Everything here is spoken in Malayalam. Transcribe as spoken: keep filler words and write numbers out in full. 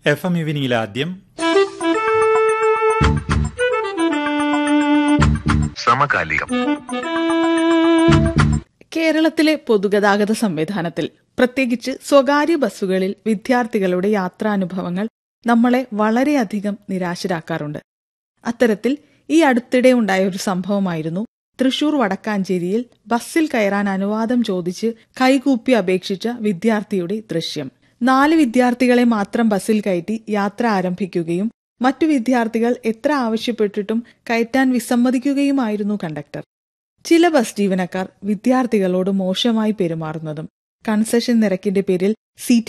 എഫ് എം ഇവനിങ്ങിൽ ആദ്യം സമകാലികം. കേരളത്തിലെ പൊതുഗതാഗത സംവിധാനത്തിൽ പ്രത്യേകിച്ച് സ്വകാര്യ ബസ്സുകളിൽ വിദ്യാർത്ഥികളുടെ യാത്രാനുഭവങ്ങൾ നമ്മളെ വളരെയധികം നിരാശരാക്കാറുണ്ട്. അത്തരത്തിൽ ഈ അടുത്തിടെ ഉണ്ടായ ഒരു സംഭവമായിരുന്നു തൃശൂർ വടക്കാഞ്ചേരിയിൽ ബസ്സിൽ കയറാൻ അനുവാദം ചോദിച്ച് കൈകൂപ്പി അപേക്ഷിച്ച വിദ്യാർത്ഥിയുടെ ദൃശ്യം. നാല് വിദ്യാർത്ഥികളെ മാത്രം ബസ്സിൽ കയറ്റി യാത്ര ആരംഭിക്കുകയും മറ്റു വിദ്യാർത്ഥികൾ എത്ര ആവശ്യപ്പെട്ടിട്ടും കയറ്റാൻ വിസമ്മതിക്കുകയുമായിരുന്നു കണ്ടക്ടർ. ചില ബസ് ജീവനക്കാർ വിദ്യാർത്ഥികളോട് മോശമായി പെരുമാറുന്നതും കൺസെഷൻ നിരക്കിന്റെ പേരിൽ സീറ്റ്